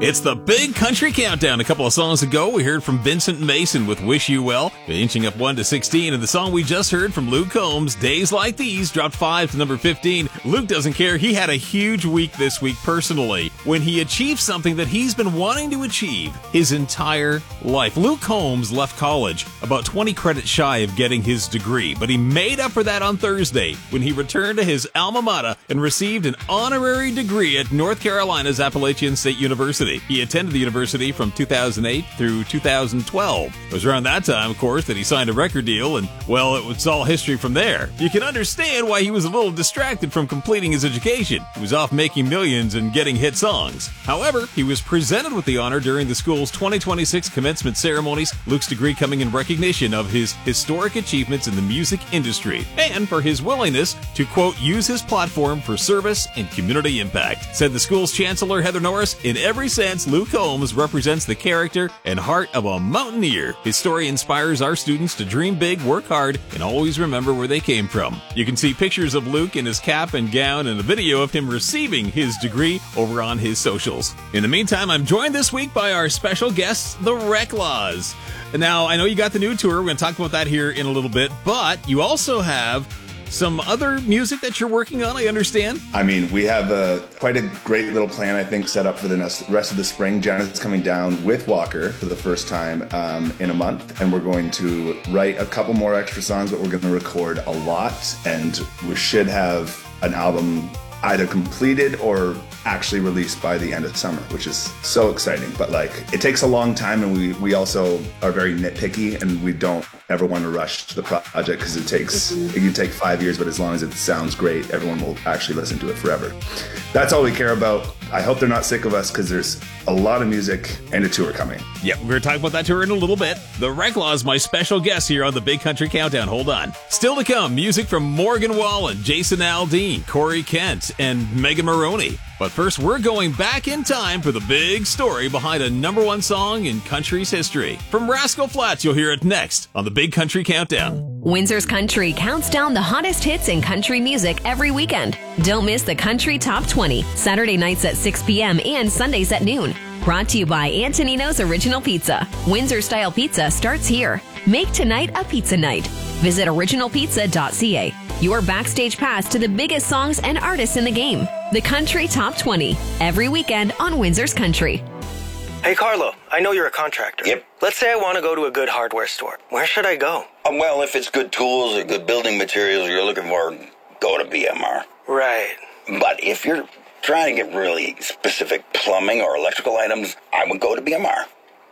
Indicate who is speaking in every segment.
Speaker 1: It's the Big Country Countdown. A couple of songs ago, we heard from Vincent Mason with Wish You Well, inching up 1 to 16. And the song we just heard from Luke Combs, Days Like These, dropped 5 to number 15. Luke doesn't care. He had a huge week this week personally when he achieved something that he's been wanting to achieve his entire life. Luke Combs left college about 20 credits shy of getting his degree, but he made up for that on Thursday when he returned to his alma mater and received an honorary degree at North Carolina's Appalachian State University. He attended the university from 2008 through 2012. It was around that time, of course, that he signed a record deal, and, well, it was all history from there. You can understand why he was a little distracted from completing his education. He was off making millions and getting hit songs. However, he was presented with the honor during the school's 2026 commencement ceremonies, Luke's degree coming in recognition of his historic achievements in the music industry and for his willingness to, quote, use his platform for service and community impact. Said the school's chancellor, Heather Norris, in every sense, Luke Combs represents the character and heart of a mountaineer. His story inspires our students to dream big, work hard, and always remember where they came from. You can see pictures of Luke in his cap and gown and a video of him receiving his degree over on his socials. In the meantime, I'm joined this week by our special guests, the Reclaws. Now, I know you got the new tour. We're going to talk about that here in a little bit, but you also have some other music that you're working on, I understand?
Speaker 2: I mean, we have quite a great little plan, I think, set up for the rest of the spring. Janet's coming down with Walker for the first time in a month, and we're going to write a couple more extra songs, but we're going to record a lot, and we should have an album either completed or actually released by the end of summer, which is so exciting. But like, it takes a long time, and we also are very nitpicky, and we don't ever want to rush the project because it can take 5 years, but as long as it sounds great, everyone will actually listen to it forever. That's all we care about. I hope they're not sick of us because there's a lot of music and a tour coming.
Speaker 1: Yeah, we're going to talk about that tour in a little bit. The Reclaws, my special guest here on the Big Country Countdown. Hold on. Still to come, music from Morgan Wallen, Jason Aldean, Corey Kent, and Megan Maroney. But first, we're going back in time for the big story behind a #1 song in country's history. From Rascal Flatts, you'll hear it next on the Big Country Countdown.
Speaker 3: Windsor's Country counts down the hottest hits in country music every weekend. Don't miss the Country Top 20, Saturday nights at 6 p.m. and Sundays at noon. Brought to you by Antonino's Original Pizza. Windsor-style pizza starts here. Make tonight a pizza night. Visit originalpizza.ca. Your backstage pass to the biggest songs and artists in the game. The Country Top 20, every weekend on Windsor's Country.
Speaker 4: Hey, Carlo, I know you're a contractor.
Speaker 5: Yep.
Speaker 4: Let's say I want to go to a good hardware store. Where should I go?
Speaker 5: Well, if it's good tools or good building materials you're looking for, go to BMR.
Speaker 4: Right.
Speaker 5: But if you're trying to get really specific plumbing or electrical items, I would go to BMR.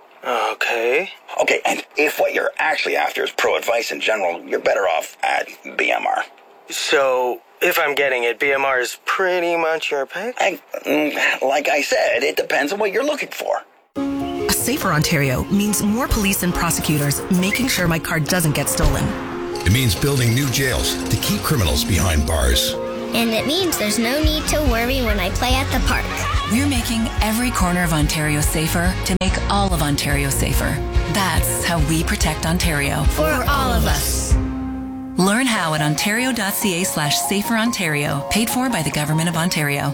Speaker 4: Okay.
Speaker 5: Okay, and if what you're actually after is pro advice in general, you're better off at BMR.
Speaker 4: So, if I'm getting it, BMR is pretty much your pick?
Speaker 5: Like I said, it depends on what you're looking for.
Speaker 6: A safer Ontario means more police and prosecutors making sure my car doesn't get stolen.
Speaker 7: It means building new jails to keep criminals behind bars.
Speaker 8: And it means there's no need to worry when I play at the park.
Speaker 6: We're making every corner of Ontario safer to make all of Ontario safer. That's how we protect Ontario.
Speaker 8: For all of us.
Speaker 6: Learn how at ontario.ca/saferontario, paid for by the Government of Ontario.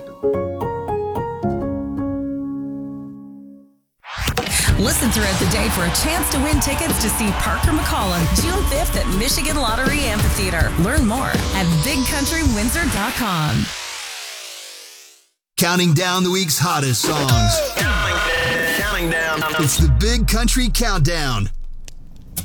Speaker 6: Listen throughout the day for a chance to win tickets to see Parker McCollum June 5th at Michigan Lottery Amphitheater. Learn more at bigcountrywindsor.com.
Speaker 9: Counting down the week's hottest songs.
Speaker 4: Counting down.
Speaker 9: It's the Big Country Countdown